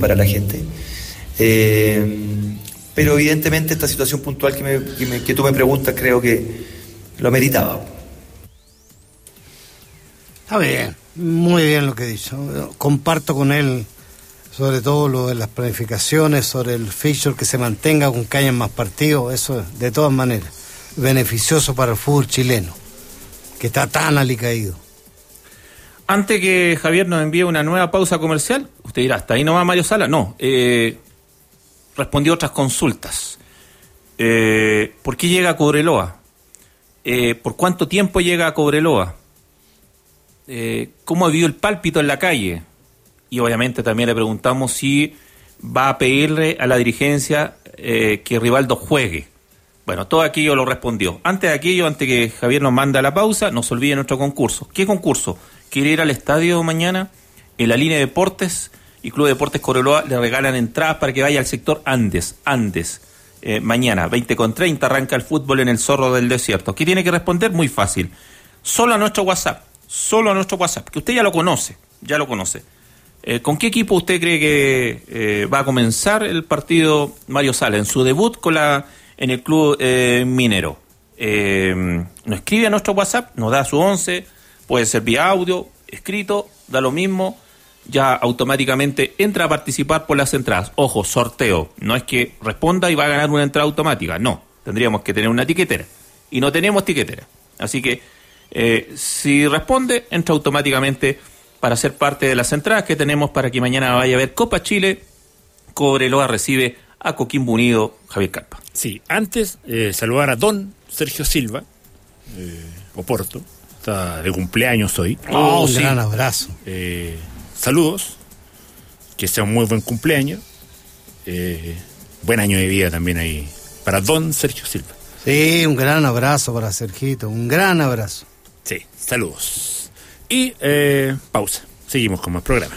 para la gente. Pero evidentemente esta situación puntual que tú me preguntas creo que lo meritaba. Está bien, muy bien lo que he dicho. Comparto con él sobre todo lo de las planificaciones, sobre el fixture, que se mantenga con que hayan más partidos. Eso es de todas maneras beneficioso para el fútbol chileno, que está tan alicaído. Antes que Javier nos envíe una nueva pausa comercial, usted dirá, ¿hasta ahí no va Mario Sala? No, respondió otras consultas. ¿Por qué llega a Cobreloa? ¿Por cuánto tiempo llega a Cobreloa? ¿Cómo ha vivido el pálpito en la calle? Y obviamente también le preguntamos si va a pedirle a la dirigencia que Rivaldo juegue. Bueno, todo aquello lo respondió. Antes de aquello, antes que Javier nos manda la pausa, no se olvide nuestro concurso. ¿Qué concurso? ¿Quiere ir al estadio mañana? En la línea de deportes y Club de Deportes Cobreloa le regalan entradas para que vaya al sector Andes. Mañana, 20:30, arranca el fútbol en el Zorro del Desierto. ¿Qué tiene que responder? Muy fácil. Solo a nuestro WhatsApp, que usted ya lo conoce. ¿Con qué equipo usted cree que va a comenzar el partido Mario Sala en su debut en el club minero? Nos escribe a nuestro WhatsApp, nos da su 11, puede ser vía audio, escrito, da lo mismo, ya automáticamente entra a participar por las entradas. Ojo, sorteo, no es que responda y va a ganar una entrada automática, no, tendríamos que tener una tiquetera, y no tenemos tiquetera, así que si responde, entra automáticamente para ser parte de las entradas que tenemos para que mañana vaya a ver Copa Chile. Cobreloa recibe a Coquimbo Unido. Javier Carpa. Sí, antes saludar a don Sergio Silva, Oporto, está de cumpleaños hoy. Un gran abrazo. Saludos, que sea un muy buen cumpleaños, buen año de vida también ahí para don Sergio Silva. Sí, un gran abrazo para Sergito, un gran abrazo. Sí, saludos. Y pausa, seguimos con más programa.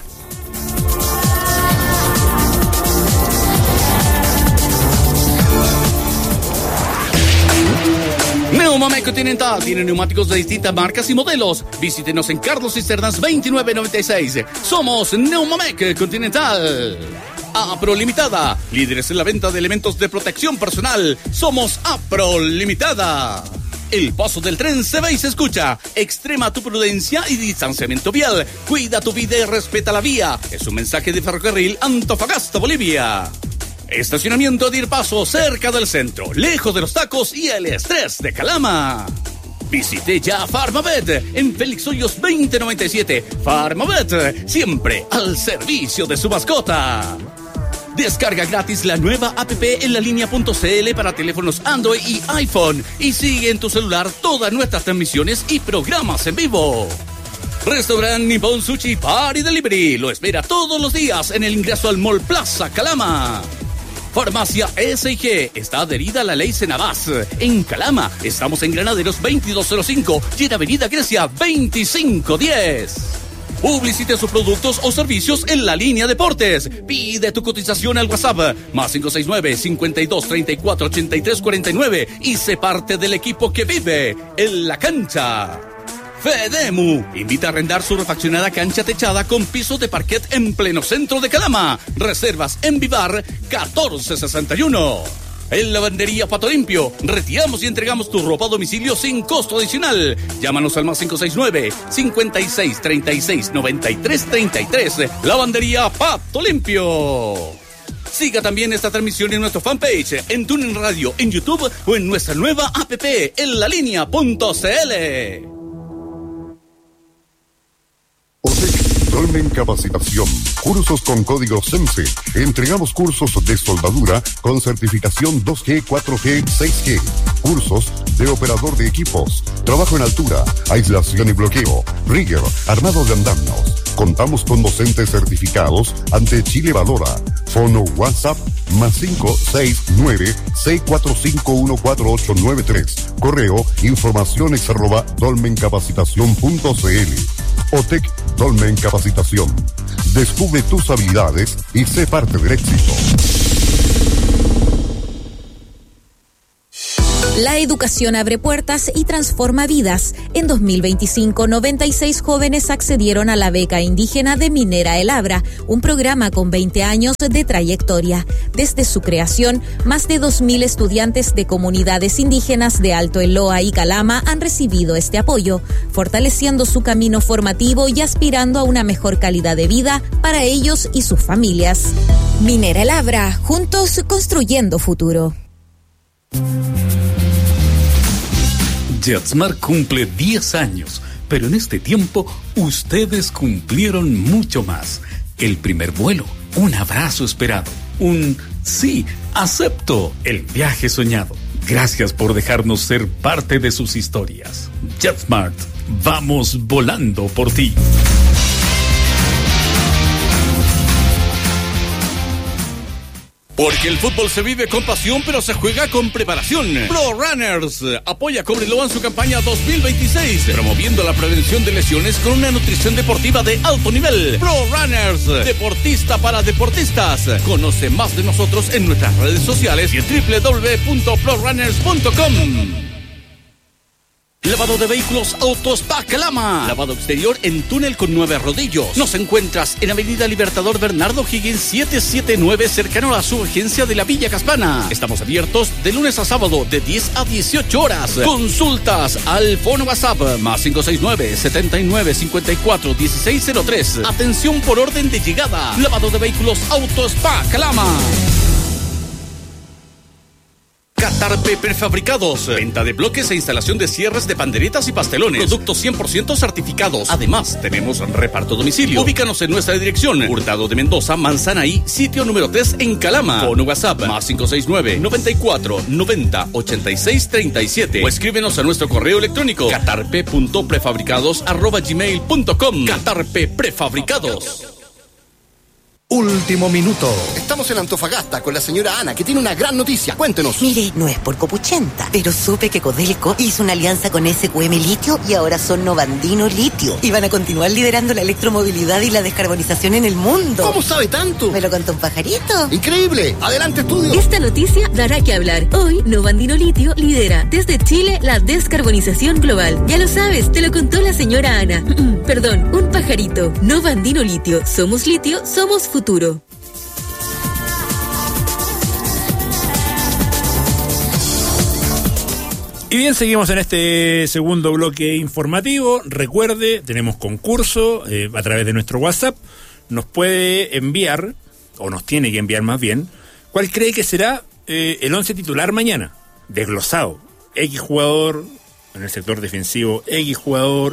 Neumamec Continental tiene neumáticos de distintas marcas y modelos. Visítenos en Carlos Cisternas 2996. Somos Neumamec Continental. Apro Limitada, líderes en la venta de elementos de protección personal. Somos Apro Limitada. El paso del tren se ve y se escucha. Extrema tu prudencia y distanciamiento vial. Cuida tu vida y respeta la vía. Es un mensaje de Ferrocarril Antofagasta, Bolivia. Estacionamiento de Ir Paso, cerca del centro, lejos de los tacos y el estrés de Calama. Visite ya Farmavet en Félix Hoyos 2097. Farmavet, siempre al servicio de su mascota. Descarga gratis la nueva app en la línea.cl para teléfonos Android y iPhone y sigue en tu celular todas nuestras transmisiones y programas en vivo. Restaurant Nippon Sushi Party Delivery lo espera todos los días en el ingreso al Mall Plaza Calama. Farmacia S&G está adherida a la ley Senabás. En Calama estamos en Granaderos 2205 y en Avenida Grecia 2510. Publicite sus productos o servicios en la línea Deportes. Pide tu cotización al WhatsApp más 569-5234-8349 y sé parte del equipo que vive en la cancha. Fedemu invita a arrendar su refaccionada cancha techada con pisos de parquet en pleno centro de Calama. Reservas en Vivar 1461. En Lavandería Pato Limpio, retiramos y entregamos tu ropa a domicilio sin costo adicional. Llámanos al más 569-5636-9333. Lavandería Pato Limpio. Siga también esta transmisión en nuestro fanpage, en TuneIn Radio, en YouTube o en nuestra nueva app en lalinea.cl. Dolmen Capacitación. Cursos con código SEMSE. Entregamos cursos de soldadura con certificación 2G, 4G, 6G. Cursos de operador de equipos. Trabajo en altura, aislación y bloqueo. Rigger, armado de andamios. Contamos con docentes certificados ante Chile Valora. Fono WhatsApp más 569-645-14893. Correo informaciones@dolmencapacitacion.cl. OTEC Dolmen Capacitación. Descubre tus habilidades y sé parte del éxito. La educación abre puertas y transforma vidas. En 2025, 96 jóvenes accedieron a la beca indígena de Minera El Abra, un programa con 20 años de trayectoria. Desde su creación, más de 2.000 estudiantes de comunidades indígenas de Alto Eloa y Calama han recibido este apoyo, fortaleciendo su camino formativo y aspirando a una mejor calidad de vida para ellos y sus familias. Minera El Abra, juntos construyendo futuro. JetSmart cumple 10 años, pero en este tiempo ustedes cumplieron mucho más. El primer vuelo, un abrazo esperado, un sí, acepto, el viaje soñado. Gracias por dejarnos ser parte de sus historias. JetSmart, vamos volando por ti. Porque el fútbol se vive con pasión, pero se juega con preparación. Pro Runners apoya a Cobreloa en su campaña 2026, promoviendo la prevención de lesiones con una nutrición deportiva de alto nivel. Pro Runners, deportista para deportistas. Conoce más de nosotros en nuestras redes sociales y en www.prorunners.com. Lavado de vehículos Autospa Calama. Lavado exterior en túnel con 9 rodillos. Nos encuentras en Avenida Libertador Bernardo Higgins 779, cercano a su agencia de la Villa Caspana. Estamos abiertos de lunes a sábado de 10 a 18 horas. Consultas al fono WhatsApp más 569-7954-1603. Atención por orden de llegada. Lavado de vehículos Autospa Calama. Catarpe Prefabricados. Venta de bloques e instalación de cierres de panderetas y pastelones. Productos 100% certificados. Además, tenemos reparto a domicilio. Ubícanos en nuestra dirección. Hurtado de Mendoza, Manzanaí, sitio número 3 en Calama. Fono WhatsApp más 569-94-90-86-37. O escríbenos a nuestro correo electrónico catarpe.prefabricados@gmail.com. Catarpe Prefabricados. Último minuto. Estamos en Antofagasta con la señora Ana, que tiene una gran noticia. Cuéntenos. Mire, no es por copuchenta, pero supe que Codelco hizo una alianza con SQM Litio y ahora son Novandino Litio. Y van a continuar liderando la electromovilidad y la descarbonización en el mundo. ¿Cómo sabe tanto? Me lo contó un pajarito. ¡Increíble! ¡Adelante, estudio! Esta noticia dará que hablar. Hoy, Novandino Litio lidera desde Chile la descarbonización global. Ya lo sabes, te lo contó la señora Ana. Perdón, un pajarito. Novandino Litio. Somos litio, somos futuro. Y bien, seguimos en este segundo bloque informativo. Recuerde, tenemos concurso a través de nuestro WhatsApp. Nos puede enviar, o nos tiene que enviar más bien, cuál cree que será el 11 titular mañana. Desglosado. X jugador en el sector defensivo, X jugador,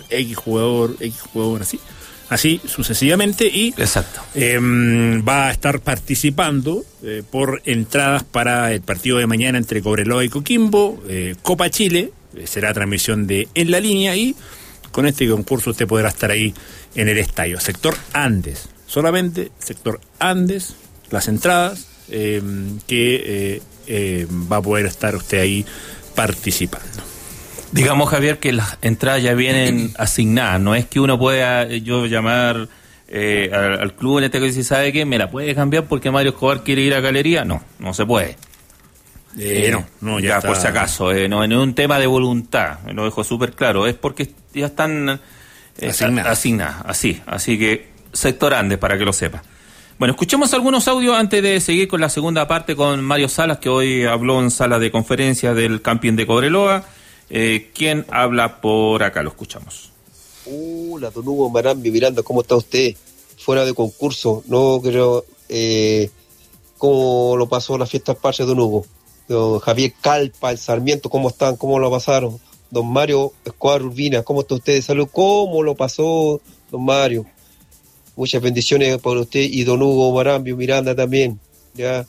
así sucesivamente, y exacto. Va a estar participando por entradas para el partido de mañana entre Cobreloa y Coquimbo, Copa Chile, será transmisión de En la Línea, y con este concurso usted podrá estar ahí en el estadio. Sector Andes, solamente sector Andes, las entradas que va a poder estar usted ahí participando. Digamos, Javier, que las entradas ya vienen asignadas. No es que uno pueda yo llamar al club en este caso y si sabe que me la puede cambiar porque Mario Escobar quiere ir a galería. No se puede. No, ya está. Por si acaso. No es un tema de voluntad, lo dejo súper claro. Es porque ya están asignadas. Así que sector Andes, para que lo sepa. Bueno, escuchemos algunos audios antes de seguir con la segunda parte con Mario Salas, que hoy habló en sala de conferencia del camping de Cobreloa. ¿Quién habla por acá? Lo escuchamos. Hola, don Hugo Marambio Miranda, ¿cómo está usted? Fuera de concurso, no creo. ¿Cómo lo pasó la fiesta patria, don Hugo? Don Javier Calpa, el Sarmiento, ¿cómo están? ¿Cómo lo pasaron? Don Mario Escobar Urbina, ¿cómo está usted de salud? ¿Cómo lo pasó, don Mario? Muchas bendiciones para usted y don Hugo Marambio Miranda también. Ya.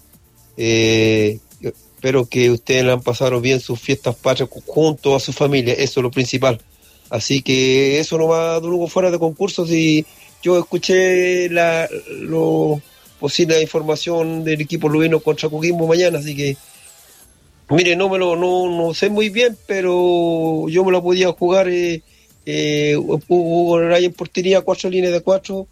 Espero que ustedes le han pasado bien sus fiestas patrias junto a su familia, eso es lo principal. Así que eso no va, don Hugo, fuera de concursos, y yo escuché la posible información del equipo lubino contra Coquimbo mañana, así que mire, no sé muy bien, pero yo me la podía jugar. Hugo Raya en portería, 4 líneas de 4,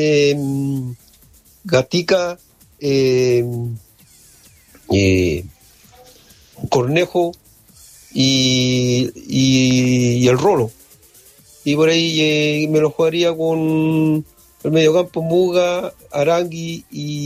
Gatica, Cornejo, y el Rolo. Y por ahí me lo jugaría con el mediocampo Muga, Arangui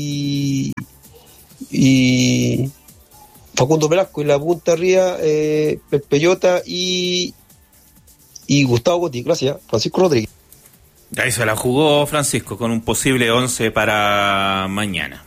y Facundo Velasco, y la punta arriba Pelpellota y Gustavo Goti. Gracias, Francisco Rodríguez. Ahí se la jugó Francisco con un posible 11 para mañana.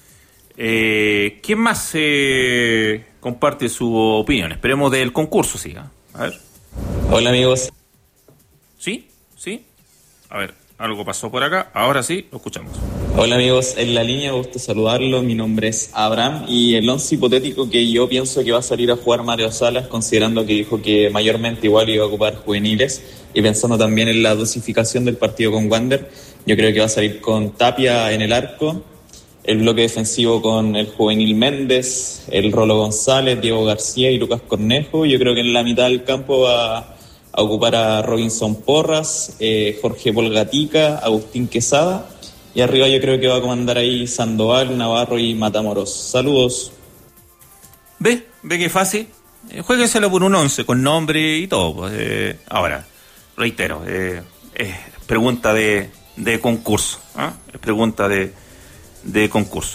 ¿Quién más comparte su opinión? Esperemos del concurso, siga. A ver. Hola, amigos. ¿Sí? A ver, algo pasó por acá. Ahora sí, lo escuchamos. Hola, amigos. En la línea, gusto saludarlo. Mi nombre es Abraham y el 11 hipotético que yo pienso que va a salir a jugar Mario Salas, considerando que dijo que mayormente igual iba a ocupar juveniles y pensando también en la dosificación del partido con Wander, yo creo que va a salir con Tapia en el arco, el bloque defensivo con el juvenil Méndez, el Rolo González, Diego García y Lucas Cornejo. Yo creo que en la mitad del campo va a ocupar a Robinson Porras, Jorge Polgatica, Agustín Quesada, y arriba yo creo que va a comandar ahí Sandoval, Navarro y Matamoros. Saludos. ¿Ve qué fácil? Juéguenselo por un 11 con nombre y todo. Pues, ahora, reitero, es pregunta de concurso. Es pregunta de concurso.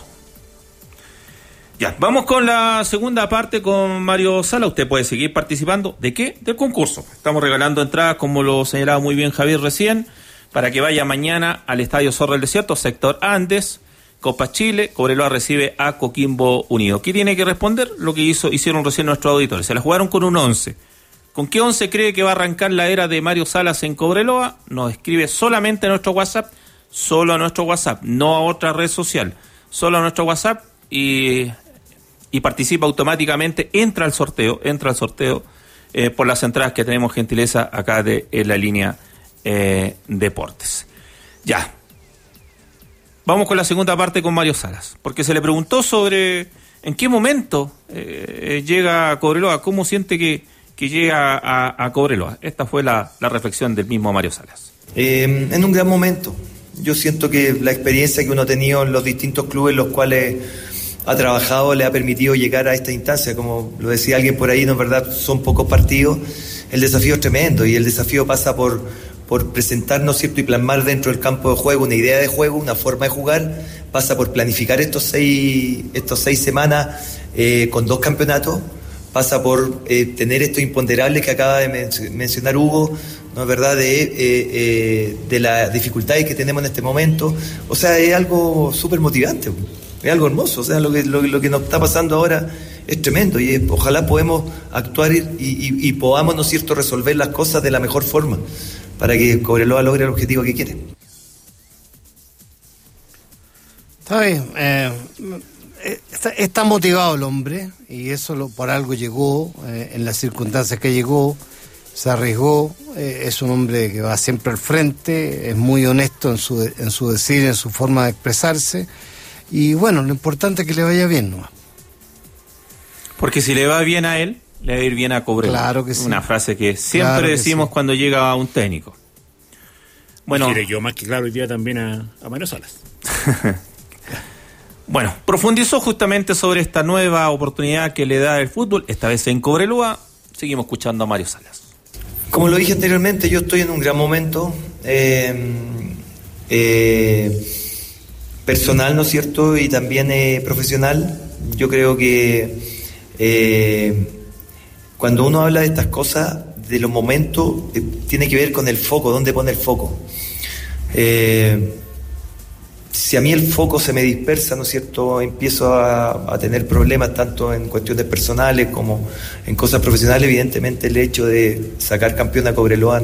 Ya, vamos con la segunda parte con Mario Sala. Usted puede seguir participando. ¿De qué? Del concurso. Estamos regalando entradas, como lo señalaba muy bien Javier recién, para que vaya mañana al Estadio Zorro del Desierto, sector Andes, Copa Chile. Cobreloa recibe a Coquimbo Unido. ¿Qué tiene que responder? Lo que hicieron recién nuestros auditores. Se la jugaron con un 11. ¿Con qué 11 cree que va a arrancar la era de Mario Salas en Cobreloa? Nos escribe solamente a nuestro WhatsApp, solo a nuestro WhatsApp, no a otra red social, solo a nuestro WhatsApp y participa automáticamente, entra al sorteo por las entradas que tenemos, gentileza acá en la línea Deportes. Ya, vamos con la segunda parte con Mario Salas, porque se le preguntó sobre en qué momento llega a Cobreloa, cómo siente que llega a Cobreloa. Esta fue la reflexión del mismo Mario Salas. En un gran momento. Yo siento que la experiencia que uno ha tenido en los distintos clubes en los cuales ha trabajado le ha permitido llegar a esta instancia. Como lo decía alguien por ahí, no es verdad, son pocos partidos. El desafío es tremendo y el desafío pasa por presentarnos, ¿cierto?, y plasmar dentro del campo de juego una idea de juego, una forma de jugar. Pasa por planificar estos seis semanas con 2 campeonatos. Pasa por tener estos imponderables que acaba de mencionar Hugo, ¿no es verdad?, de las dificultades que tenemos en este momento. O sea, es algo súper motivante, es algo hermoso. O sea, lo que nos está pasando ahora es tremendo y ojalá podamos actuar y podamos, ¿no es cierto?, resolver las cosas de la mejor forma para que Cobreloa logre el objetivo que quiere. Está bien. Está motivado el hombre y eso por algo llegó, en las circunstancias que llegó, se arriesgó. Es un hombre que va siempre al frente, es muy honesto en su decir, en su forma de expresarse, y bueno, lo importante es que le vaya bien, ¿no? Porque si le va bien a él, le va a ir bien a Cobreloa. Claro que sí. Una frase que siempre decimos cuando llega un técnico. Bueno, yo más que claro hoy día también a Mario Salas. Bueno, profundizó justamente sobre esta nueva oportunidad que le da el fútbol, esta vez en Cobreloa. Seguimos escuchando a Mario Salas. Como lo dije anteriormente, yo estoy en un gran momento personal, ¿no es cierto?, y también profesional. Yo creo que cuando uno habla de estas cosas, de los momentos, tiene que ver con el foco, dónde pone el foco. Si a mí el foco se me dispersa, ¿no es cierto?, empiezo a tener problemas tanto en cuestiones personales como en cosas profesionales. Evidentemente el hecho de sacar campeón a Cobreloa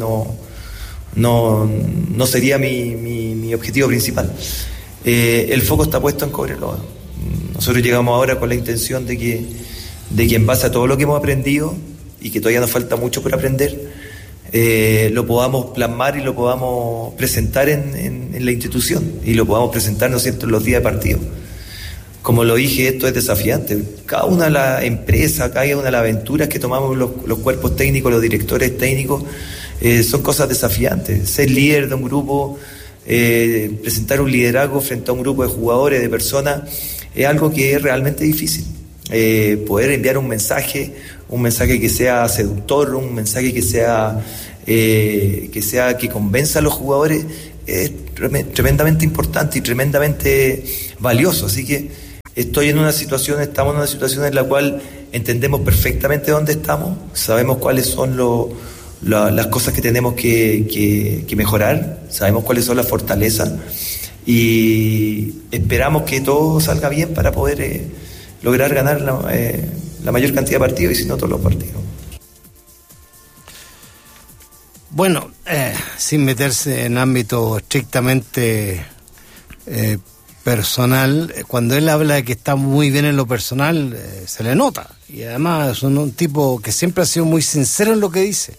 no sería mi objetivo principal. El foco está puesto en Cobreloa. Nosotros llegamos ahora con la intención de que en base a todo lo que hemos aprendido y que todavía nos falta mucho por aprender, lo podamos plasmar y lo podamos presentar en la institución y lo podamos presentar, ¿no es cierto?, en los días de partido. Como lo dije, esto es desafiante. Cada una de las empresas, cada una de las aventuras que tomamos los cuerpos técnicos, los directores técnicos, son cosas desafiantes. Ser líder de un grupo, presentar un liderazgo frente a un grupo de jugadores, de personas, es algo que es realmente difícil. poder enviar un mensaje que sea seductor, un mensaje que convenza a los jugadores, es tremendamente importante y tremendamente valioso. Así que estamos en una situación en la cual entendemos perfectamente dónde estamos, sabemos cuáles son las cosas que tenemos que mejorar, sabemos cuáles son las fortalezas y esperamos que todo salga bien para poder lograr ganar la mayor cantidad de partidos y si no todos los partidos. Bueno, sin meterse en ámbito estrictamente personal, cuando él habla de que está muy bien en lo personal, se le nota. Y además es un tipo que siempre ha sido muy sincero en lo que dice.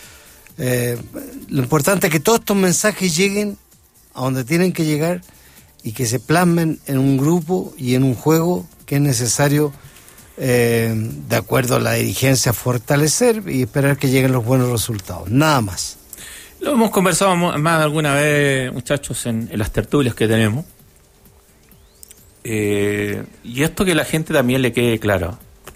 Lo importante es que todos estos mensajes lleguen a donde tienen que llegar y que se plasmen en un grupo y en un juego que es necesario, de acuerdo a la dirigencia, fortalecer y esperar que lleguen los buenos resultados. Nada más. Lo hemos conversado más alguna vez, muchachos, en las tertulias que tenemos. Y esto que la gente también le quede claro.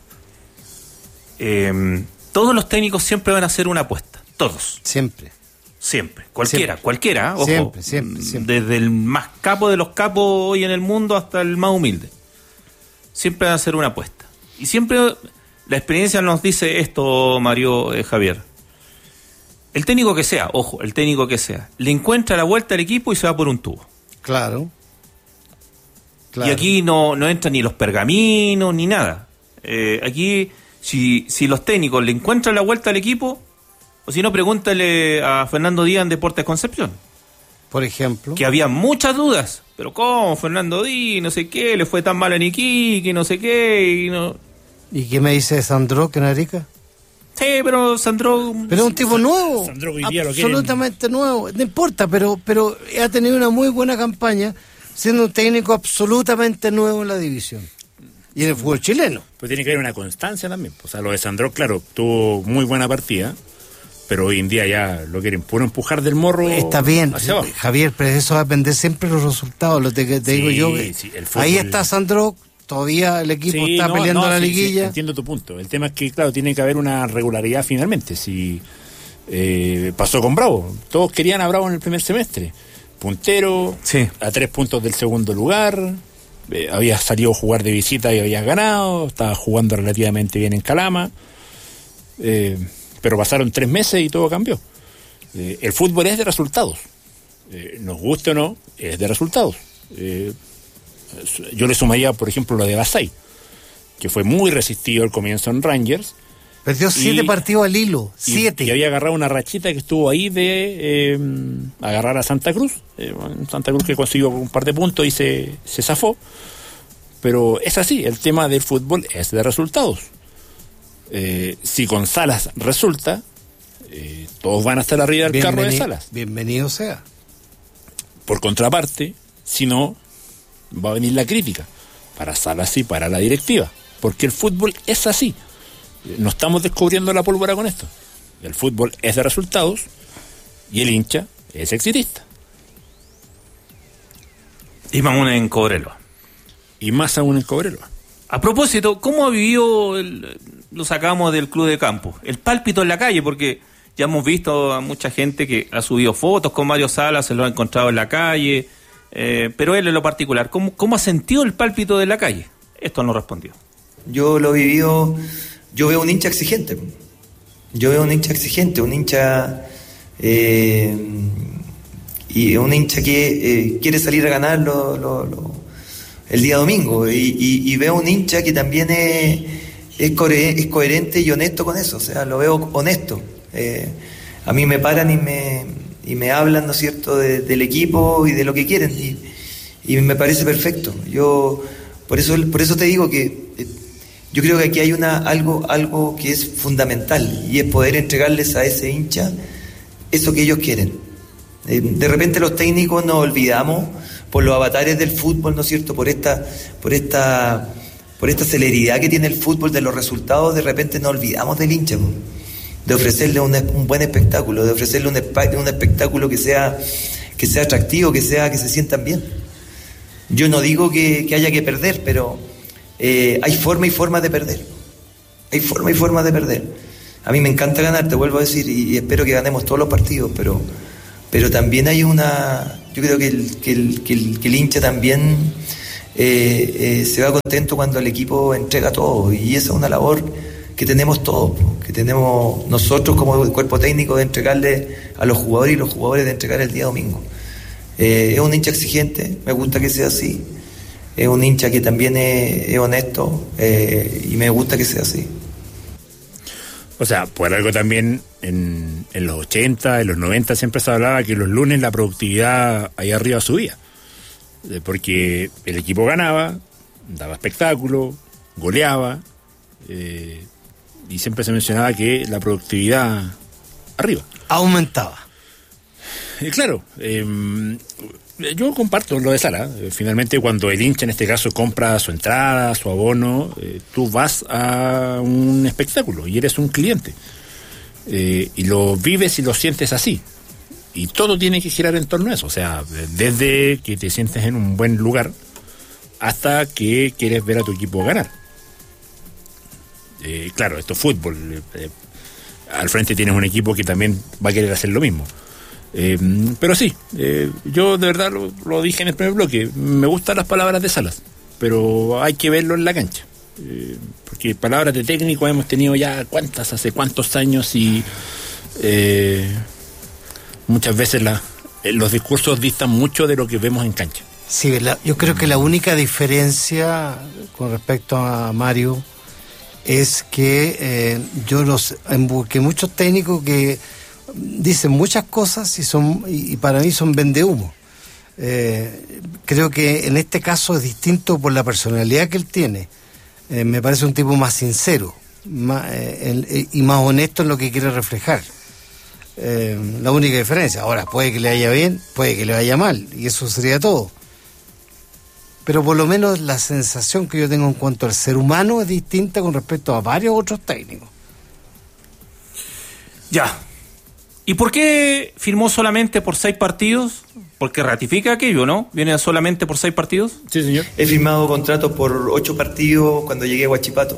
Todos los técnicos siempre van a hacer una apuesta. Todos. Siempre. Cualquiera, ojo. Siempre. Desde el más capo de los capos hoy en el mundo hasta el más humilde. Siempre van a hacer una apuesta. Y siempre la experiencia nos dice esto, Mario, Javier. El técnico que sea, le encuentra la vuelta al equipo y se va por un tubo. Claro. Y aquí no entran ni los pergaminos ni nada. Aquí, si los técnicos le encuentran la vuelta al equipo, o si no, pregúntale a Fernando Díaz en Deportes Concepción. Por ejemplo. Que había muchas dudas. Pero ¿cómo? Fernando Díaz, no sé qué, le fue tan mal en Iquique, no sé qué. ¿Y qué me dice de Sandro, que en Arica? Sí, pero Sandro... Pero es un tipo nuevo. Sandro hoy día absolutamente nuevo. No importa, pero ha tenido una muy buena campaña, siendo un técnico absolutamente nuevo en la división. Y en el fútbol chileno. Pues tiene que haber una constancia también. O sea, lo de Sandro, claro, tuvo muy buena partida, pero hoy en día ya lo quieren puro empujar del morro. Está bien, Javier, pero eso va a depender siempre de los resultados. Te digo yo. Sí, el fútbol... Ahí está Sandro, todavía el equipo está peleando la liguilla. Sí, entiendo tu punto. El tema es que, claro, tiene que haber una regularidad finalmente. Si pasó con Bravo. Todos querían a Bravo en el primer semestre. Puntero, a 3 puntos del segundo lugar. Había salido a jugar de visita y había ganado. Estaba jugando relativamente bien en Calama. Pero pasaron 3 meses y todo cambió. El fútbol es de resultados. Nos guste o no, es de resultados. Yo le sumaría, por ejemplo, lo de Basay, que fue muy resistido al comienzo en Rangers. Perdió 7 partidos al hilo, 7. Y había agarrado una rachita que estuvo ahí de agarrar a Santa Cruz. Santa Cruz que consiguió un par de puntos y se zafó. Pero es así, el tema del fútbol es de resultados. Si con Salas resulta, todos van a estar arriba del carro de Salas. Bienvenido sea. Por contraparte, si no, va a venir la crítica para Salas y para la directiva, porque el fútbol es así. No estamos descubriendo la pólvora con esto. El fútbol es de resultados y el hincha es exitista. Y más aún en Cobreloa. A propósito, ¿cómo ha vivido, lo sacamos del club de campo, el pálpito en la calle? Porque ya hemos visto a mucha gente que ha subido fotos con Mario Salas, se lo ha encontrado en la calle, pero él en lo particular, ¿cómo ha sentido el pálpito de la calle? Esto no respondió. Yo lo he vivido, yo veo un hincha exigente, un hincha y un hincha que quiere salir a ganar el día domingo y veo un hincha que también es coherente y honesto con eso, o sea, lo veo honesto. A mí me paran y me hablan, ¿no es cierto?, del equipo y de lo que quieren y me parece perfecto. Yo por eso te digo que yo creo que aquí hay algo que es fundamental y es poder entregarles a ese hincha eso que ellos quieren. De repente los técnicos nos olvidamos por los avatares del fútbol, ¿no es cierto?, por esta celeridad que tiene el fútbol de los resultados. De repente nos olvidamos del hincha, de ofrecerle un buen espectáculo, de ofrecerle un espectáculo que sea atractivo, que se sientan bien. Yo no digo que haya que perder, pero hay forma y forma de perder. Hay forma y forma de perder. A mí me encanta ganar, te vuelvo a decir, y espero que ganemos todos los partidos, pero también hay una... Yo creo que el hincha también se va contento cuando el equipo entrega todo, y esa es una labor que tenemos todos, que tenemos nosotros como cuerpo técnico de entregarle a los jugadores y los jugadores de entregar el día domingo. Es un hincha exigente, me gusta que sea así, es un hincha que también es honesto, y me gusta que sea así. O sea, por algo también en los 80, en los 90 siempre se hablaba que los lunes la productividad ahí arriba subía, porque el equipo ganaba, daba espectáculo, goleaba, y siempre se mencionaba que la productividad arriba aumentaba. Claro, yo comparto lo de Sala. Finalmente, cuando el hincha en este caso compra su entrada, su abono, tú vas a un espectáculo y eres un cliente, y lo vives y lo sientes así, y todo tiene que girar en torno a eso. O sea, desde que te sientes en un buen lugar hasta que quieres ver a tu equipo ganar. Claro, esto es fútbol. Al frente tienes un equipo que también va a querer hacer lo mismo. Pero sí, yo de verdad lo dije en el primer bloque, me gustan las palabras de Salas, pero hay que verlo en la cancha, porque palabras de técnico hemos tenido ya hace cuántos años, y muchas veces los discursos distan mucho de lo que vemos en cancha. Sí, yo creo que la única diferencia con respecto a Mario es que que muchos técnicos que dicen muchas cosas y para mí son vendehumo. Creo que en este caso es distinto por la personalidad que él tiene. Me parece un tipo más sincero y más honesto en lo que quiere reflejar. La única diferencia. Ahora, puede que le vaya bien, puede que le vaya mal, y eso sería todo. Pero por lo menos la sensación que yo tengo en cuanto al ser humano es distinta con respecto a varios otros técnicos. Ya. ¿Y por qué firmó solamente por 6 partidos? Porque ratifica aquello, ¿no? ¿Viene solamente por 6 partidos? Sí, señor. He firmado contratos por 8 partidos cuando llegué a Huachipato.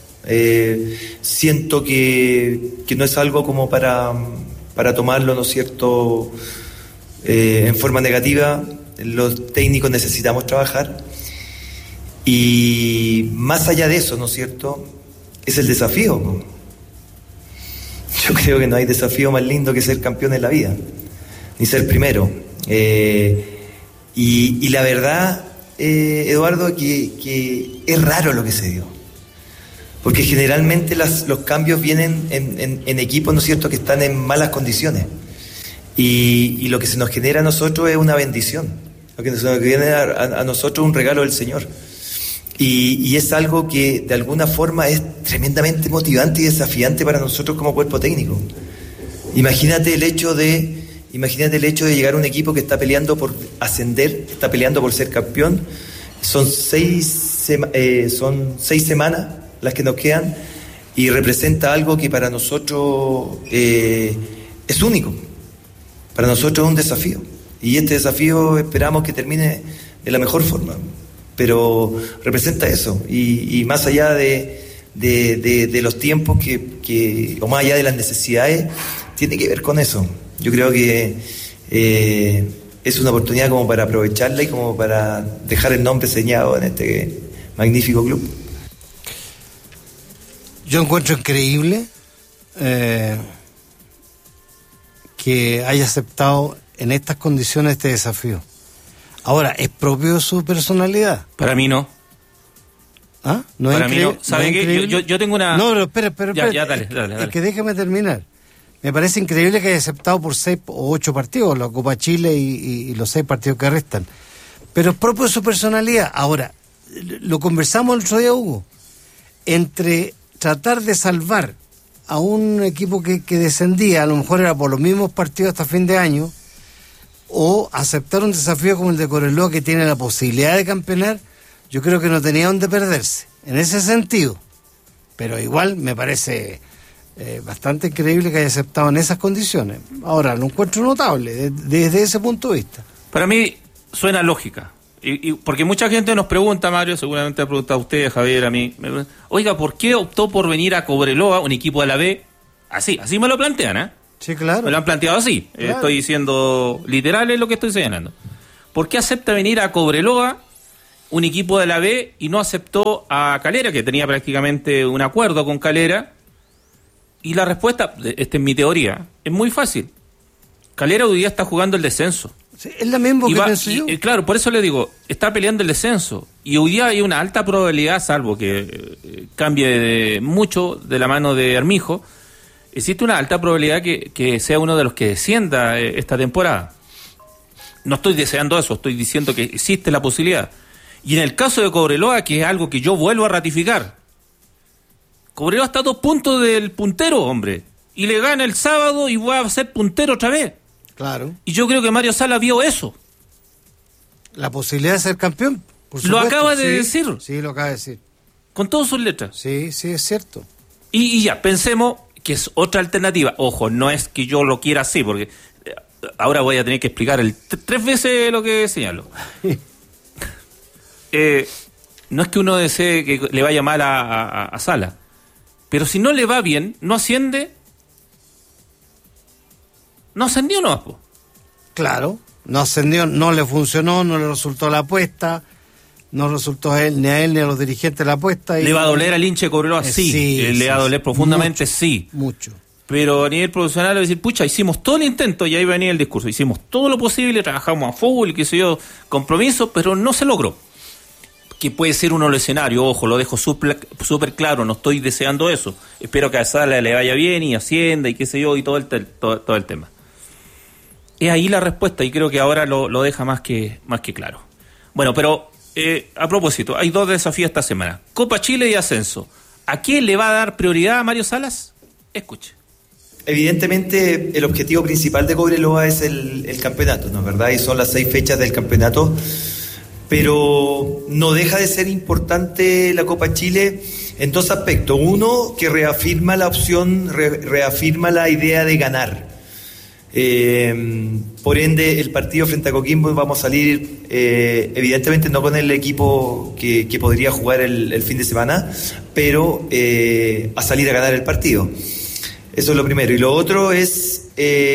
Siento que no es algo como para tomarlo, ¿no es cierto?, en forma negativa. Los técnicos necesitamos trabajar. Y más allá de eso, ¿no es cierto?, es el desafío, ¿no? Yo creo que no hay desafío más lindo que ser campeón en la vida, ni ser primero. Y la verdad, Eduardo, que es raro lo que se dio. Porque generalmente los cambios vienen en equipos, ¿no es cierto?, que están en malas condiciones. Y lo que se nos genera a nosotros es una bendición. Lo que se nos genera a nosotros es un regalo del Señor. Y es algo que de alguna forma es tremendamente motivante y desafiante para nosotros como cuerpo técnico. Imagínate el hecho de llegar a un equipo que está peleando por ascender, está peleando por ser campeón. Son 6 semanas las que nos quedan, y representa algo que para nosotros es único. Para nosotros es un desafío, y este desafío esperamos que termine de la mejor forma. Pero representa eso, y más allá de los tiempos o más allá de las necesidades, tiene que ver con eso. Yo creo que es una oportunidad como para aprovecharla y como para dejar el nombre señado en este magnífico club. Yo encuentro increíble que haya aceptado en estas condiciones este desafío. Ahora, ¿es propio de su personalidad? Para mí no. ¿Ah? ¿No para es mí no. ¿Sabe qué? Yo tengo una... No, pero espera. Ya, dale. Es que déjame terminar. Me parece increíble que haya aceptado por 6 o 8 partidos, la Copa Chile y los 6 partidos que restan. Pero es propio de su personalidad. Ahora, lo conversamos el otro día, Hugo. Entre tratar de salvar a un equipo que descendía, a lo mejor era por los mismos partidos hasta fin de año, o aceptar un desafío como el de Cobreloa, que tiene la posibilidad de campeonar, yo creo que no tenía dónde perderse, en ese sentido. Pero igual me parece bastante increíble que haya aceptado en esas condiciones. Ahora, lo encuentro notable desde ese punto de vista. Para mí suena lógica. porque mucha gente nos pregunta, Mario, seguramente ha preguntado a usted, Javier, a mí, oiga, ¿por qué optó por venir a Cobreloa, un equipo de la B? Así me lo plantean, ¿eh? Sí, claro. Me lo han planteado así. Claro. Estoy diciendo literal es lo que estoy señalando. ¿Por qué acepta venir a Cobreloa, un equipo de la B, y no aceptó a Calera, que tenía prácticamente un acuerdo con Calera? Y la respuesta, esta es mi teoría, es muy fácil. Calera hoy día está jugando el descenso. Sí, es la misma que pensé yo. Claro, por eso le digo, está peleando el descenso. Y hoy día hay una alta probabilidad, salvo que cambie mucho de la mano de Armijo, existe una alta probabilidad que sea uno de los que descienda esta temporada. No estoy deseando eso, estoy diciendo que existe la posibilidad. Y en el caso de Cobreloa, que es algo que yo vuelvo a ratificar, Cobreloa está a 2 puntos del puntero, hombre. Y le gana el sábado y va a ser puntero otra vez. Claro. Y yo creo que Mario Sala vio eso. La posibilidad de ser campeón, por supuesto. Lo acaba de decir. Sí, lo acaba de decir. Con todas sus letras. Sí, es cierto. Y ya, pensemos que es otra alternativa. Ojo, no es que yo lo quiera así, porque ahora voy a tener que explicar 3 veces lo que señalo. No es que uno desee que le vaya mal a Sala, pero si no le va bien, no asciende. No ascendió nomás, po. Claro, no ascendió, no le funcionó, no le resultó la apuesta, no resultó a él ni a los dirigentes la apuesta. ¿Le va a doler al hincha de Cobreloa? Sí, le va a doler profundamente, mucho, sí. Mucho. Pero a nivel profesional, le va a decir, pucha, hicimos todo el intento, y ahí venía el discurso, hicimos todo lo posible, trabajamos a fútbol, qué sé yo, compromiso, pero no se logró. Que puede ser uno el escenario, ojo, lo dejo súper claro, no estoy deseando eso. Espero que a Sala le vaya bien y ascienda y qué sé yo, y todo el tema. Es ahí la respuesta, y creo que ahora lo deja más que claro. Bueno, pero a propósito, hay 2 desafíos esta semana: Copa Chile y ascenso. ¿A quién le va a dar prioridad a Mario Salas? Escuche. Evidentemente el objetivo principal de Cobreloa es el campeonato, ¿no es verdad? Y son las 6 fechas del campeonato, pero no deja de ser importante la Copa Chile en 2 aspectos. Uno, que reafirma la opción, reafirma la idea de ganar. Por ende, el partido frente a Coquimbo vamos a salir evidentemente no con el equipo que podría jugar el fin de semana, pero a salir a ganar el partido. Eso es lo primero. Y lo otro es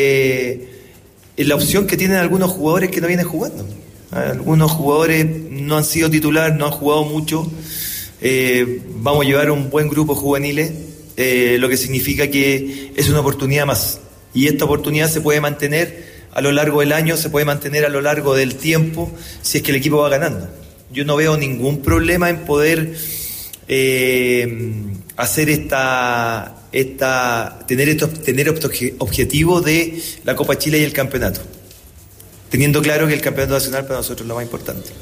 la opción que tienen algunos jugadores que no vienen jugando. Algunos jugadores no han sido titular, no han jugado mucho. Vamos a llevar un buen grupo juveniles, lo que significa que es una oportunidad más. Y esta oportunidad se puede mantener a lo largo del año, se puede mantener a lo largo del tiempo, si es que el equipo va ganando. Yo no veo ningún problema en poder hacer tener este objetivo de la Copa Chile y el campeonato, teniendo claro que el campeonato nacional para nosotros es lo más importante.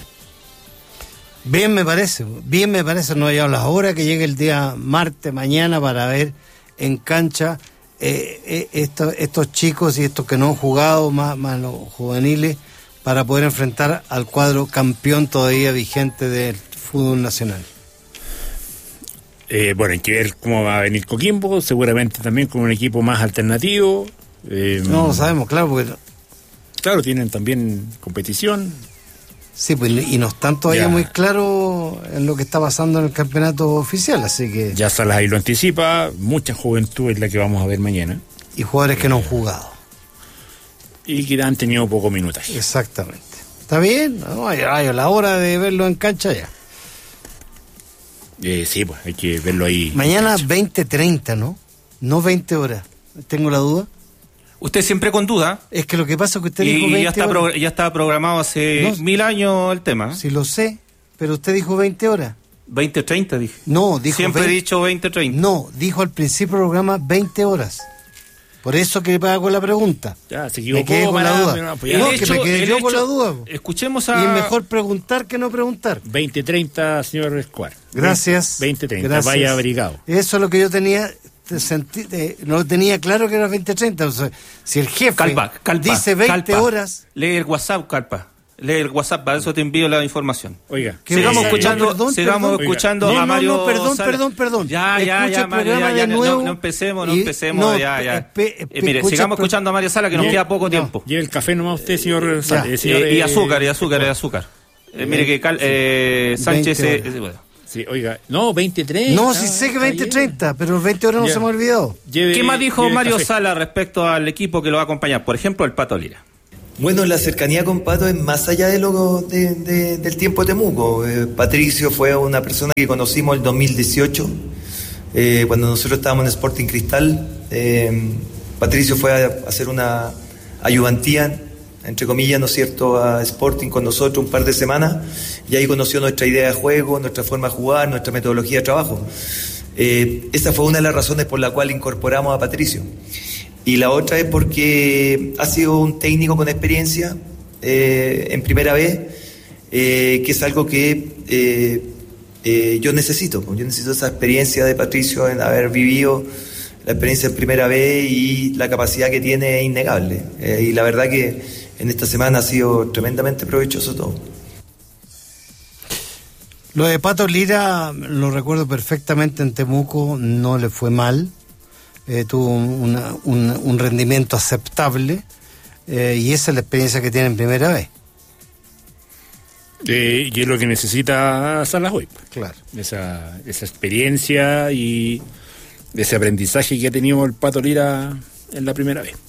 Bien me parece, no hay las horas que llegue el día martes, mañana, para ver en cancha estos chicos y estos que no han jugado, más los juveniles, para poder enfrentar al cuadro campeón todavía vigente del fútbol nacional. Bueno, hay que ver cómo va a venir Coquimbo, seguramente también con un equipo más alternativo. No lo sabemos, claro, porque... Claro, tienen también competición. Sí, pues, y no están todavía muy claros en lo que está pasando en el campeonato oficial, así que... Ya Salas ahí lo anticipa, mucha juventud es la que vamos a ver mañana. Y jugadores que no han jugado. Y que han tenido poco minutaje. Exactamente. ¿Está bien? No, hay la hora de verlo en cancha ya. Sí, pues hay que verlo ahí. Mañana 20:30, ¿no? No 20 horas. Tengo la duda. Usted siempre con duda. Es que lo que pasa es que usted dijo 20 horas. Ya estaba programado hace 1000 años el tema. Sí, lo sé, pero usted dijo 20 horas. 20:30 dije. No, dijo... Siempre he dicho 20:30. No, dijo al principio del programa 20 horas. Por eso que hago la pregunta. Ya, se equivocó. Me quedé con la duda. No, me quedé yo con la duda. Escuchemos Y es mejor preguntar que no preguntar. 20:30, señor Escobar. Gracias. 20:30, Gracias. Vaya abrigado. Eso es lo que yo tenía... no tenía claro que era 20:30. O sea, si el jefe Calpa, dice 20 horas... Lee el WhatsApp, Calpa. Lee el WhatsApp, para eso te envío la información. Oiga, sigamos escuchando a Mario. Perdón. Ya, Mario, no empecemos, ya. Mire, sigamos escuchando a Mario Sala, que nos queda poco tiempo. Lleve el café nomás usted, señor. Y azúcar. Mire que Sánchez... bueno. Sí, oiga, no, 2030. No, sí sé que 2030, pero 20 horas no se me olvidó. ¿Qué más dijo Mario Sala respecto al equipo que lo va a acompañar? Por ejemplo, el Pato Lira. Bueno, la cercanía con Pato es más allá de del tiempo de Temuco. Patricio fue una persona que conocimos el 2018, cuando nosotros estábamos en Sporting Cristal. Patricio fue a hacer una ayudantía, entre comillas, ¿no es cierto?, a Sporting con nosotros un par de semanas, y ahí conoció nuestra idea de juego, nuestra forma de jugar, nuestra metodología de trabajo. Esa fue una de las razones por la cual incorporamos a Patricio. Y la otra es porque ha sido un técnico con experiencia en primera vez, que es algo que yo necesito. Yo necesito esa experiencia de Patricio en haber vivido la experiencia en primera vez, y la capacidad que tiene es innegable. Y la verdad que en esta semana ha sido tremendamente provechoso todo. Lo de Pato Lira lo recuerdo perfectamente en Temuco, no le fue mal. Tuvo un rendimiento aceptable, y esa es la experiencia que tiene en primera vez. Y es lo que necesita Salas hoy. Claro. Esa experiencia y ese aprendizaje que ha tenido el Pato Lira en la primera vez.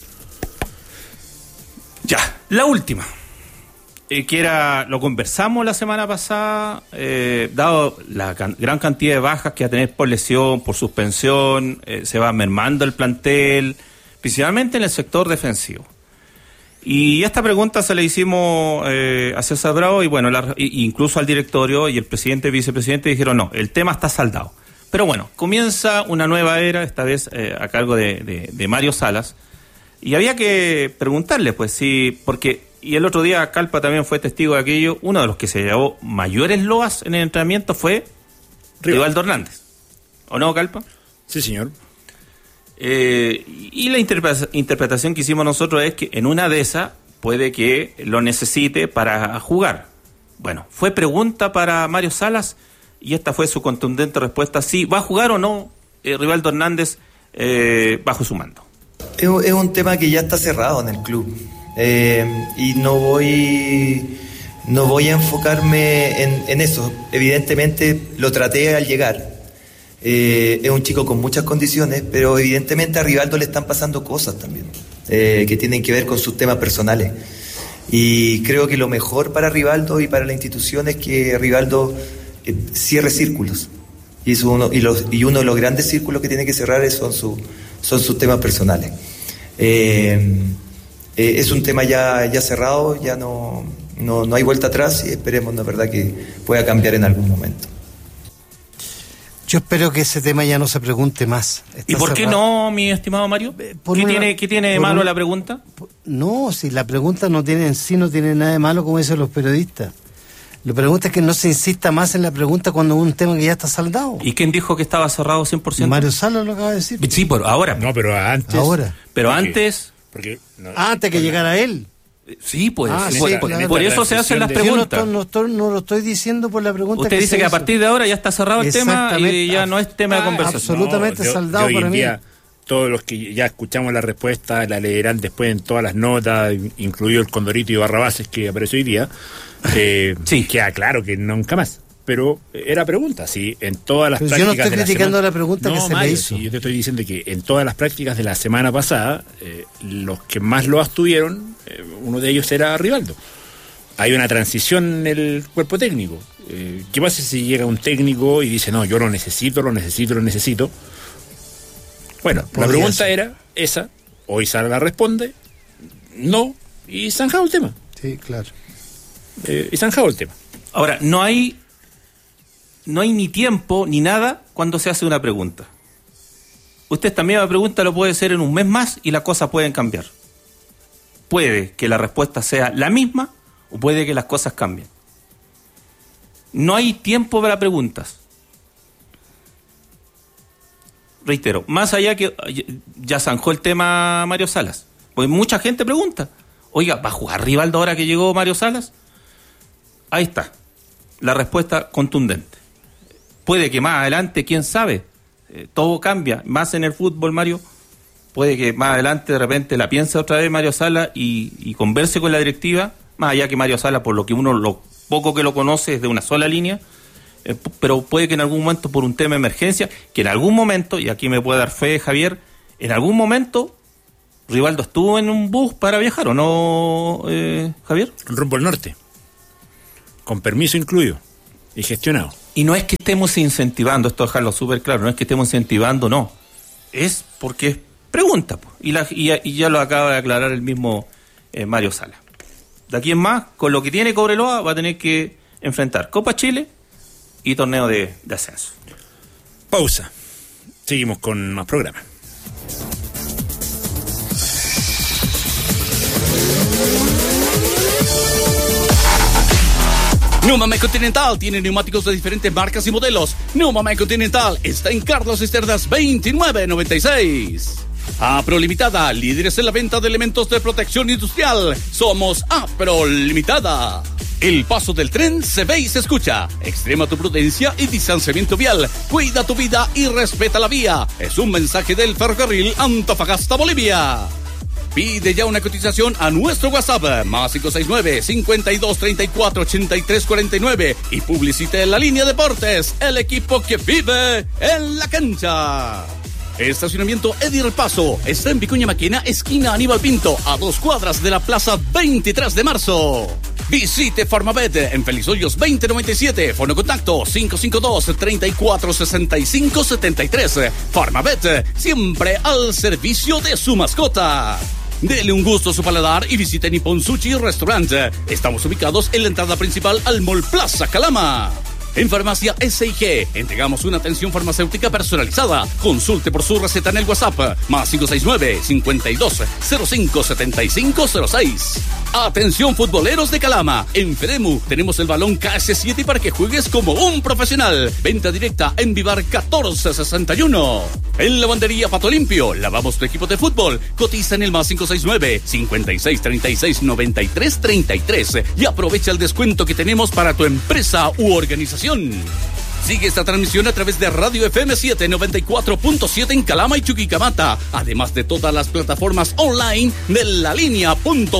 Ya, la última. Que era, lo conversamos la semana pasada, dado la gran cantidad de bajas que va a tener por lesión, por suspensión, se va mermando el plantel, principalmente en el sector defensivo. Y esta pregunta se la hicimos a César Bravo, y bueno, incluso al directorio, y el presidente y vicepresidente dijeron no, el tema está saldado. Pero bueno, comienza una nueva era, esta vez a cargo de Mario Salas, y había que preguntarle, pues sí, porque... Y el otro día Calpa también fue testigo de aquello. Uno de los que se llevó mayores loas en el entrenamiento fue Rivaldo Hernández. ¿O no, Calpa? Sí, señor. Y la interpretación que hicimos nosotros es que en una de esas puede que lo necesite para jugar. Bueno, fue pregunta para Mario Salas, y esta fue su contundente respuesta: sí, ¿va a jugar o no Rivaldo Hernández bajo su mando? Es un tema que ya está cerrado en el club. Y no voy a enfocarme en eso. Evidentemente lo traté al llegar. Es un chico con muchas condiciones, pero evidentemente a Rivaldo le están pasando cosas también, que tienen que ver con sus temas personales. Y creo que lo mejor para Rivaldo y para la institución es que Rivaldo cierre círculos. Y uno de los grandes círculos que tiene que cerrar son sus temas personales. Es un tema ya cerrado, ya no hay vuelta atrás, y esperemos, la verdad, que pueda cambiar en algún momento. Yo espero que ese tema ya no se pregunte más. ¿Y por qué no, mi estimado Mario? ¿Qué tiene de malo la pregunta? No, si la pregunta no tiene nada de malo, como dicen los periodistas. La pregunta es que no se insista más en la pregunta cuando es un tema que ya está saldado. ¿Y quién dijo que estaba cerrado 100%? Mario Salas lo acaba de decir. Sí, por ahora. No, pero antes. Ahora. Pero antes... antes que llegara él. Sí, pues. Sí, claro. Por eso se hacen las preguntas. Yo no lo estoy diciendo por la pregunta. Usted dice que a partir de ahora ya está cerrado el tema y ya no es tema de conversación. Absolutamente saldado para mí. Todos los que ya escuchamos la respuesta la leerán después en todas las notas, incluido el Condorito y Barrabases que apareció hoy día. Sí. Queda claro que nunca más. Pero era pregunta, sí, en todas las prácticas. Yo no estoy criticando la pregunta que se le hizo. Sí, yo te estoy diciendo que en todas las prácticas de la semana pasada, los que más lo tuvieron, uno de ellos era Rivaldo. Hay una transición en el cuerpo técnico. ¿Qué pasa si llega un técnico y dice, no, yo lo necesito? Bueno, la pregunta era esa, hoy Sara la responde, no, y zanjado el tema. Sí, claro. Y zanjado el tema. Ahora, no hay ni tiempo ni nada cuando se hace una pregunta. Usted esta misma pregunta lo puede hacer en un mes más y las cosas pueden cambiar. Puede que la respuesta sea la misma o puede que las cosas cambien. No hay tiempo para preguntas. Reitero, más allá que ya zanjó el tema Mario Salas, pues mucha gente pregunta, oiga, ¿va a jugar Rivaldo ahora que llegó Mario Salas? Ahí está, la respuesta contundente. Puede que más adelante, quién sabe, todo cambia, más en el fútbol, Mario, puede que más adelante de repente la piense otra vez Mario Salas y converse con la directiva, más allá que Mario Salas, por lo que uno lo poco que lo conoce es de una sola línea, pero puede que en algún momento, por un tema de emergencia, que en algún momento, y aquí me puede dar fe Javier, en algún momento Rivaldo estuvo en un bus para viajar, ¿o no, Javier? Rumbo al norte, con permiso incluido y gestionado. Y no es que estemos incentivando, esto dejarlo súper claro, no es que estemos incentivando, no. Es porque es pregunta, pues, y ya lo acaba de aclarar el mismo Mario Sala. De aquí en más, con lo que tiene Cobreloa, va a tener que enfrentar Copa Chile y torneo de ascenso. Pausa. Seguimos con más programas. Neumamec Continental tiene neumáticos de diferentes marcas y modelos. Neumamec Continental está en Carlos Cisternas 2996. Aprolimitada, líderes en la venta de elementos de protección industrial. Somos Aprolimitada. El paso del tren se ve y se escucha. Extrema tu prudencia y distanciamiento vial. Cuida tu vida y respeta la vía. Es un mensaje del ferrocarril Antofagasta, Bolivia. Pide ya una cotización a nuestro WhatsApp, más 569-5234-8349, y publicite en la línea Deportes, el equipo que vive en la cancha. Estacionamiento Edir Paso está en Vicuña Maquena, esquina Aníbal Pinto, a 2 cuadras de la plaza 23 de marzo. Visite Farmabet en Félix Hoyos 2097, fono contacto 552-3465-73. Farmabet, siempre al servicio de su mascota. Dele un gusto a su paladar y visite Nippon Sushi Restaurant. Estamos ubicados en la entrada principal al Mall Plaza Calama. En Farmacia S&G entregamos una atención farmacéutica personalizada. Consulte por su receta en el WhatsApp, más 569-5205-7506. Atención futboleros de Calama. En Fedemu tenemos el balón KS7 para que juegues como un profesional. Venta directa en Vivar 1461. En Lavandería Pato Limpio lavamos tu equipo de fútbol. Cotiza en el más 569-5636-9333 y aprovecha el descuento que tenemos para tu empresa u organización. Sigue esta transmisión a través de Radio FM 794.7 en Calama y Chuquicamata, además de todas las plataformas online de lalinea.cl.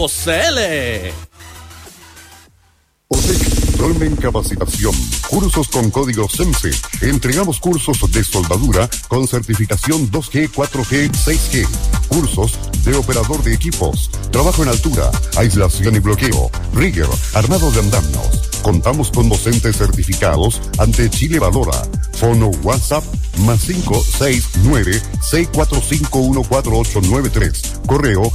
Dolmen Capacitación. Cursos con código SEMSE. Entregamos cursos de soldadura con certificación 2G, 4G, 6G. Cursos de operador de equipos. Trabajo en altura, aislación y bloqueo. Rigger, armado de andamios. Contamos con docentes certificados ante Chile Valora. Fono WhatsApp más 569-645-14893. Correo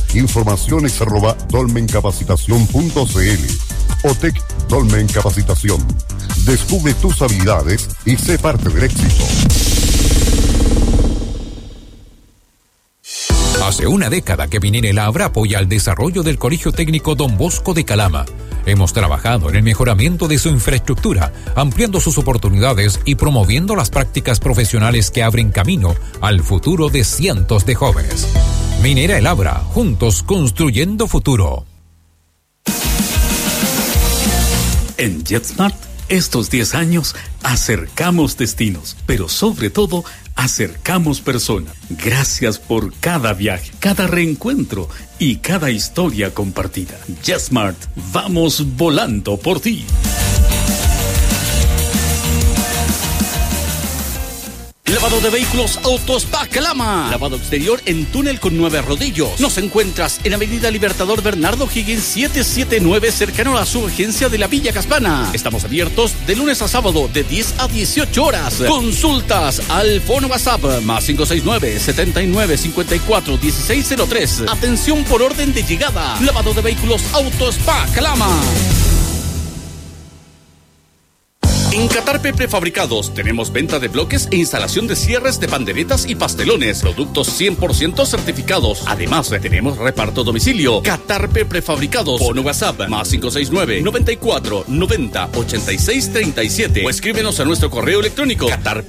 informaciones@dolmencapacitación.cl. OTEC Dolmen Capacitación. Descubre tus habilidades y sé parte del éxito. Hace una década que Minera El Abra apoya el desarrollo del Colegio Técnico Don Bosco de Calama. Hemos trabajado en el mejoramiento de su infraestructura, ampliando sus oportunidades y promoviendo las prácticas profesionales que abren camino al futuro de cientos de jóvenes. Minera El Abra, juntos construyendo futuro. En JetSmart, estos 10 años, acercamos destinos, pero sobre todo, acercamos personas. Gracias por cada viaje, cada reencuentro y cada historia compartida. JetSmart, vamos volando por ti. Lavado de vehículos Autospa Calama. Lavado exterior en túnel con 9 rodillos. Nos encuentras en Avenida Libertador Bernardo Higgins 779, cercano a su agencia de la Villa Caspana. Estamos abiertos de lunes a sábado de 10 a 18 horas. Consultas al fono WhatsApp más 569-7954-1603. Atención por orden de llegada. Lavado de vehículos Autospa Calama. En Catarpe Prefabricados tenemos venta de bloques e instalación de cierres de panderetas y pastelones, productos 100% certificados. Además, tenemos reparto a domicilio. Catarpe Prefabricados, fono WhatsApp más 569-94-90-8637 o escríbenos a nuestro correo electrónico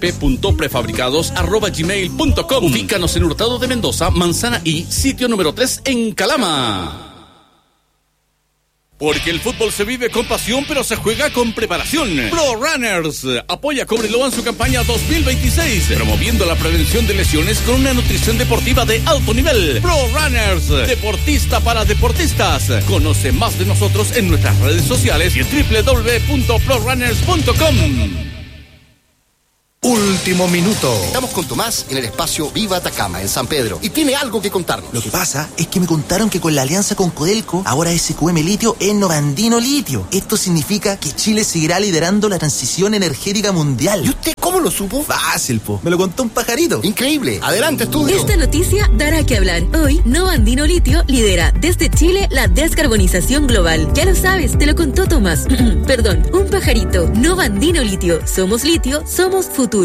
catarpe.prefabricados@gmail.com. Ubícanos en Hurtado de Mendoza, Manzana y sitio número 3 en Calama. Porque el fútbol se vive con pasión, pero se juega con preparación. Pro Runners apoya a Cobreloa en su campaña 2026, promoviendo la prevención de lesiones con una nutrición deportiva de alto nivel. Pro Runners, deportista para deportistas. Conoce más de nosotros en nuestras redes sociales y en www.prorunners.com. Último minuto. Estamos con Tomás en el espacio Viva Atacama, en San Pedro, y tiene algo que contarnos. Lo que pasa es que me contaron que con la alianza con Codelco, ahora SQM Litio es Novandino Litio. Esto significa que Chile seguirá liderando la transición energética mundial. ¿Y usted cómo lo supo? Fácil, po. Me lo contó un pajarito. Increíble. Adelante, estudio. Esta noticia dará que hablar. Hoy, Novandino Litio lidera desde Chile la descarbonización global. Ya lo sabes, te lo contó Tomás. Perdón, un pajarito. Novandino Litio. Somos litio, somos futuro.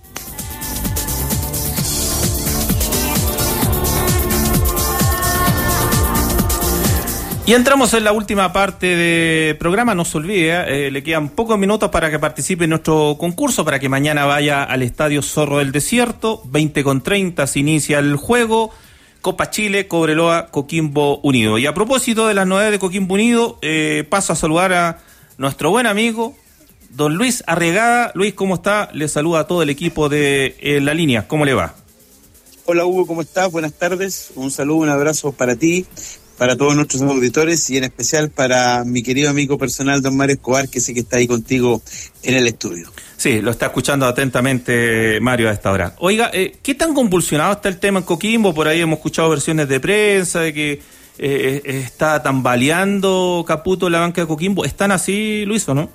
Y entramos en la última parte del programa. No se olvide, le quedan pocos minutos para que participe en nuestro concurso, para que mañana vaya al Estadio Zorro del Desierto. 20:30 se inicia el juego. Copa Chile, Cobreloa, Coquimbo Unido. Y a propósito de las novedades de Coquimbo Unido, paso a saludar a nuestro buen amigo don Luis Arregada. Luis, ¿cómo está? Le saluda a todo el equipo de La Línea. ¿Cómo le va? Hola Hugo, ¿cómo estás? Buenas tardes. Un saludo, un abrazo para ti, para todos nuestros auditores y en especial para mi querido amigo personal don Mario Escobar, que sé que está ahí contigo en el estudio. Sí, lo está escuchando atentamente Mario a esta hora. Oiga, ¿qué tan convulsionado está el tema en Coquimbo? Por ahí hemos escuchado versiones de prensa de que está tambaleando Caputo en la banca de Coquimbo. ¿Están así, Luis, o no?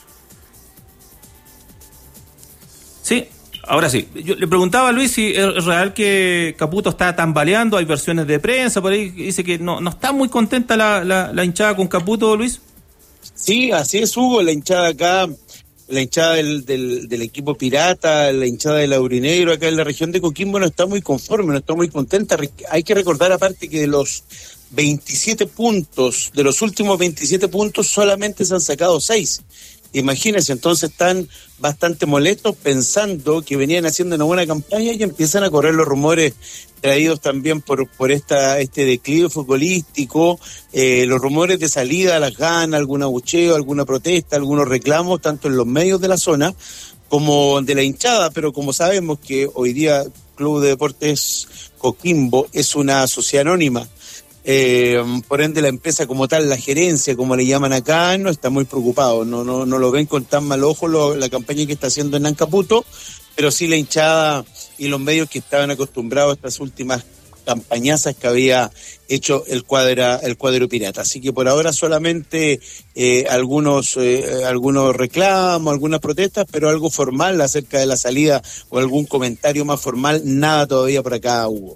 Sí, ahora sí. Yo le preguntaba a Luis si es real que Caputo está tambaleando. Hay versiones de prensa por ahí que dice que no está muy contenta la hinchada con Caputo, Luis. Sí, así es, Hugo. La hinchada acá, la hinchada del equipo Pirata, la hinchada del Aurinegro acá en la región de Coquimbo no está muy conforme, no está muy contenta. Hay que recordar aparte que de los 27 puntos, de los últimos 27 puntos solamente se han sacado 6. Imagínense, entonces están bastante molestos pensando que venían haciendo una buena campaña y empiezan a correr los rumores traídos también por este declive futbolístico, los rumores de salida a las ganas, algún abucheo, alguna protesta, algunos reclamos, tanto en los medios de la zona como de la hinchada, pero como sabemos que hoy día Club de Deportes Coquimbo es una sociedad anónima, por ende la empresa como tal, la gerencia como le llaman acá, no está muy preocupado, no lo ven con tan mal ojo la campaña que está haciendo Hernán Caputo, pero sí la hinchada y los medios que estaban acostumbrados a estas últimas campañazas que había hecho el cuadro pirata. Así que por ahora solamente algunos reclamos, algunas protestas, pero algo formal acerca de la salida o algún comentario más formal, nada todavía por acá, Hugo.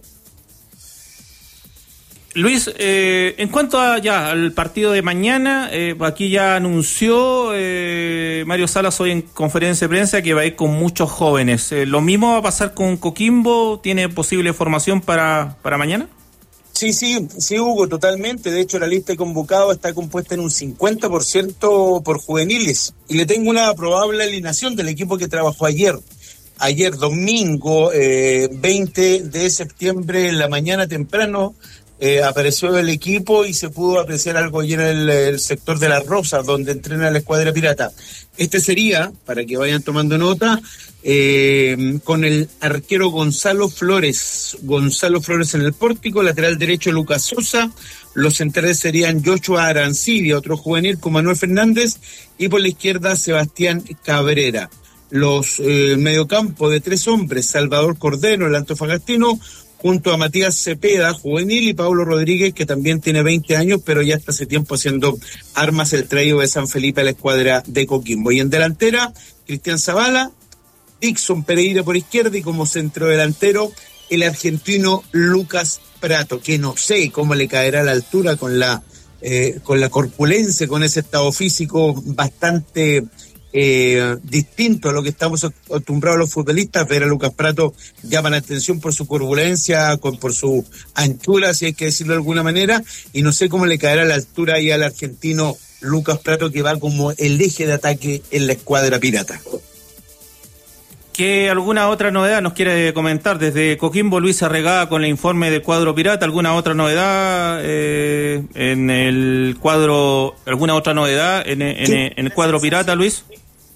Luis, en cuanto al partido de mañana, aquí ya anunció Mario Salas hoy en conferencia de prensa que va a ir con muchos jóvenes. ¿Lo mismo va a pasar con Coquimbo? ¿Tiene posible formación para mañana? Sí, Hugo, totalmente. De hecho, la lista de convocados está compuesta en un 50% por juveniles. Y le tengo una probable alineación del equipo que trabajó ayer domingo, 20 de septiembre, en la mañana temprano. Apareció el equipo y se pudo apreciar algo allí en el sector de Las Rosas, donde entrena la escuadra pirata. Este sería, para que vayan tomando nota, con el arquero Gonzalo Flores en el pórtico, lateral derecho Lucas Sosa, los centrales serían Joshua Arancibia, otro juvenil con Manuel Fernández, y por la izquierda Sebastián Cabrera. Los mediocampo de 3 hombres, Salvador Cordero, el antofagastino, junto a Matías Cepeda, juvenil, y Pablo Rodríguez, que también tiene 20 años, pero ya está hace tiempo haciendo armas el traído de San Felipe a la escuadra de Coquimbo. Y en delantera, Cristian Zavala, Dixon Pereira por izquierda, y como centrodelantero, el argentino Lucas Prato, que no sé cómo le caerá a la altura con la corpulencia, con ese estado físico bastante distinto a lo que estamos acostumbrados los futbolistas. Ver a Lucas Prato llama la atención por su corpulencia, por su anchura, si hay que decirlo de alguna manera, y no sé cómo le caerá a la altura ahí al argentino Lucas Prato, que va como el eje de ataque en la escuadra pirata. ¿Qué alguna otra novedad nos quiere comentar? Desde Coquimbo, Luis Arregada con el informe del cuadro pirata. ¿Alguna otra novedad en el cuadro? ¿Alguna otra novedad en el cuadro pirata, Luis?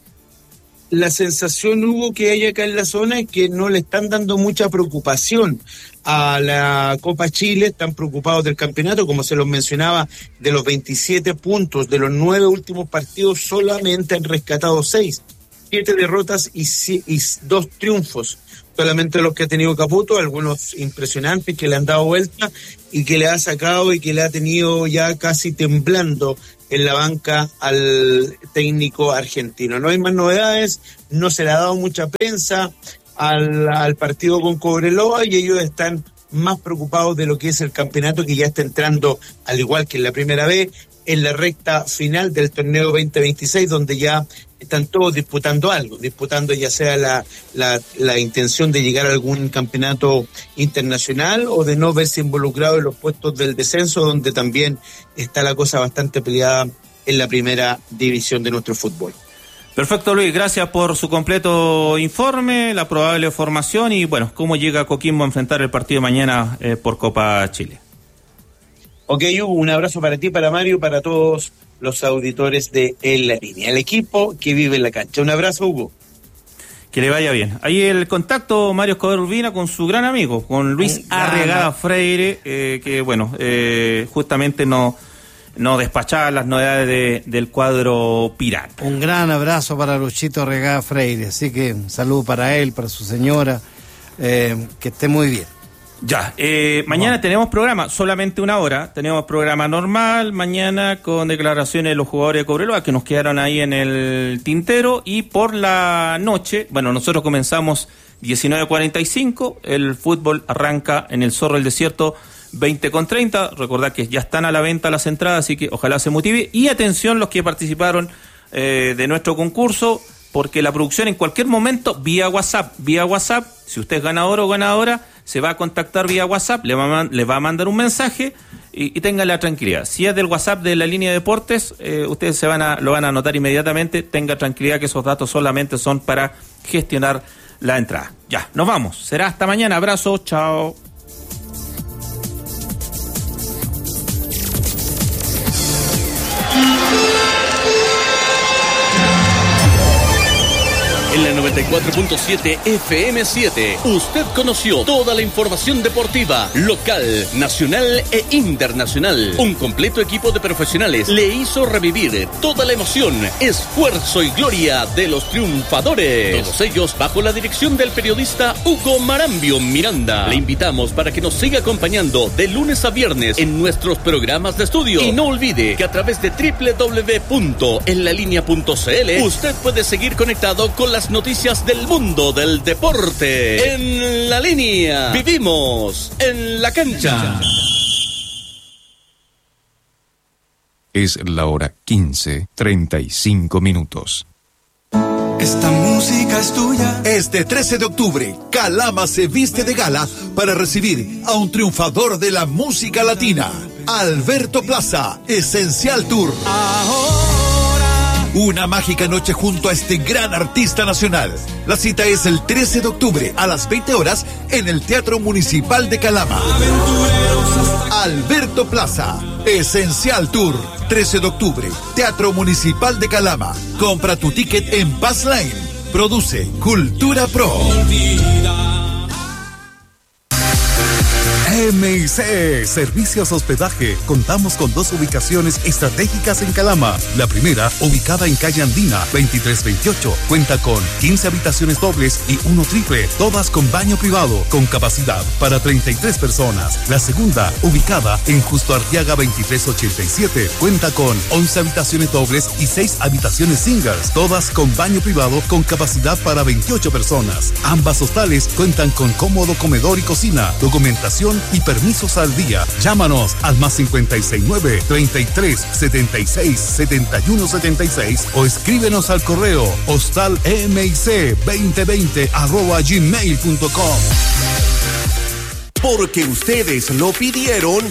La sensación, Hugo, que hay acá en la zona es que no le están dando mucha preocupación a la Copa Chile. Están preocupados del campeonato, como se los mencionaba, de los 27 puntos, de los 9 últimos partidos solamente han rescatado 6. 7 derrotas y 2 triunfos, solamente los que ha tenido Caputo, algunos impresionantes que le han dado vuelta y que le ha sacado y que le ha tenido ya casi temblando en la banca al técnico argentino. No hay más novedades, no se le ha dado mucha prensa al partido con Cobreloa y ellos están más preocupados de lo que es el campeonato, que ya está entrando, al igual que en la primera vez, en la recta final del torneo 2026, donde ya están todos disputando algo, disputando ya sea la intención de llegar a algún campeonato internacional o de no verse involucrado en los puestos del descenso, donde también está la cosa bastante peleada en la primera división de nuestro fútbol. Perfecto, Luis, gracias por su completo informe, la probable formación y bueno, cómo llega Coquimbo a enfrentar el partido de mañana por Copa Chile. Ok, Hugo, un abrazo para ti, para Mario, para todos los auditores de En la Línea, el equipo que vive en la cancha. Un abrazo, Hugo. Que le vaya bien. Ahí el contacto, Mario Escobar Urbina, con su gran amigo, con Luis Arregada Freire, que bueno, justamente no despachaba las novedades del cuadro pirata. Un gran abrazo para Luchito Arregada Freire, así que un saludo para él, para su señora, que esté muy bien. Ya, mañana tenemos programa, solamente una hora, tenemos programa normal, mañana con declaraciones de los jugadores de Cobreloa que nos quedaron ahí en el tintero, y por la noche, bueno, nosotros comenzamos 19:45, el fútbol arranca en el Zorro del Desierto 20:30, recordad que ya están a la venta las entradas, así que ojalá se motive, y atención los que participaron de nuestro concurso, porque la producción en cualquier momento, vía WhatsApp, si usted es ganador o ganadora, se va a contactar vía WhatsApp, le va a mandar un mensaje y tenga la tranquilidad. Si es del WhatsApp de la línea de deportes, ustedes lo van a anotar inmediatamente, tenga tranquilidad que esos datos solamente son para gestionar la entrada. Ya, nos vamos, será hasta mañana, abrazo, chao. En la 94.7 FM7, usted conoció toda la información deportiva, local, nacional e internacional. Un completo equipo de profesionales le hizo revivir toda la emoción, esfuerzo y gloria de los triunfadores. Todos ellos bajo la dirección del periodista Hugo Marambio Miranda. Le invitamos para que nos siga acompañando de lunes a viernes en nuestros programas de estudio. Y no olvide que a través de www.enlalinea.cl usted puede seguir conectado con las noticias del mundo del deporte. En la línea. Vivimos en la cancha. Es la hora 15:35. Esta música es tuya. Este 13 de octubre, Calama se viste de gala para recibir a un triunfador de la música latina, Alberto Plaza, Esencial Tour. Una mágica noche junto a este gran artista nacional. La cita es el 13 de octubre a las 20 horas en el Teatro Municipal de Calama. Alberto Plaza, Esencial Tour, 13 de octubre, Teatro Municipal de Calama. Compra tu ticket en Passline. Produce Cultura Pro. MIC Servicios Hospedaje. Contamos con 2 ubicaciones estratégicas en Calama. La primera, ubicada en calle Andina 2328, cuenta con 15 habitaciones dobles y 1 triple, todas con baño privado, con capacidad para 33 personas. La segunda, ubicada en Justo Arteaga 2387, cuenta con 11 habitaciones dobles y 6 habitaciones singles, todas con baño privado, con capacidad para 28 personas. Ambas hostales cuentan con cómodo comedor y cocina, documentación y permisos al día. Llámanos al +569 33 76 71 76 o escríbenos al correo hostalmic2020@gmail.com. Porque ustedes lo pidieron,